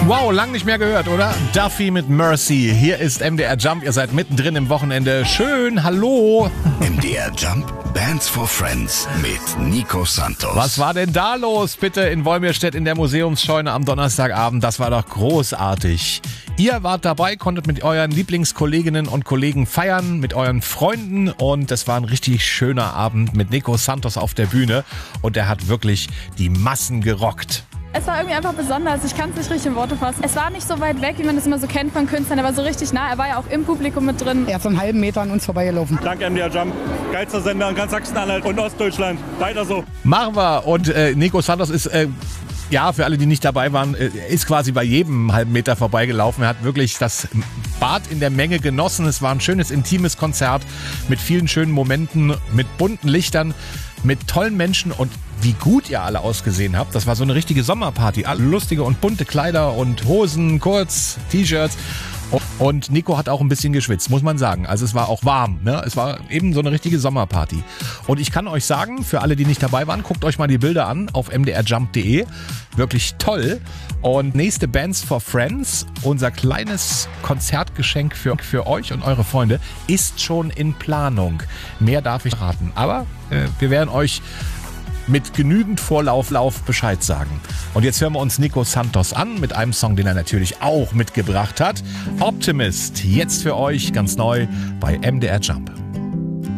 Wow, lang nicht mehr gehört, oder? Duffy mit Mercy. Hier ist MDR Jump. Ihr seid mittendrin im Wochenende. Schön, hallo. MDR Jump, Bands for Friends mit Nico Santos. Was war denn da los, bitte, in Wolmirstedt in der Museumsscheune am Donnerstagabend? Das war doch großartig. Ihr wart dabei, konntet mit euren Lieblingskolleginnen und Kollegen feiern, mit euren Freunden, und es war ein richtig schöner Abend mit Nico Santos auf der Bühne, und er hat wirklich die Massen gerockt. Es war irgendwie einfach besonders. Ich kann es nicht richtig in Worte fassen. Es war nicht so weit weg, wie man das immer so kennt von Künstlern. Er war so richtig nah. Er war ja auch im Publikum mit drin. Er ist so einen halben Meter an uns vorbeigelaufen. Dank MDR Jump. Geilster Sender in ganz Sachsen-Anhalt und Ostdeutschland. Weiter so. Machen wir. Und Nico Santos ist, ja, für alle, die nicht dabei waren, ist quasi bei jedem halben Meter vorbeigelaufen. Er hat wirklich das Bad in der Menge genossen. Es war ein schönes, intimes Konzert mit vielen schönen Momenten, mit bunten Lichtern, mit tollen Menschen, und wie gut ihr alle ausgesehen habt. Das war so eine richtige Sommerparty. Alle lustige und bunte Kleider und Hosen, kurz, T-Shirts. Und Nico hat auch ein bisschen geschwitzt, muss man sagen. Also es war auch warm, ne? Es war eben so eine richtige Sommerparty. Und ich kann euch sagen, für alle, die nicht dabei waren, guckt euch mal die Bilder an auf mdrjump.de. Wirklich toll. Und nächste Bands for Friends, unser kleines Konzertgeschenk für euch und eure Freunde, ist schon in Planung. Mehr darf ich raten. Aber wir werden euch mit genügend Vorlauf Bescheid sagen. Und jetzt hören wir uns Nico Santos an mit einem Song, den er natürlich auch mitgebracht hat. Optimist, jetzt für euch ganz neu bei MDR Jump.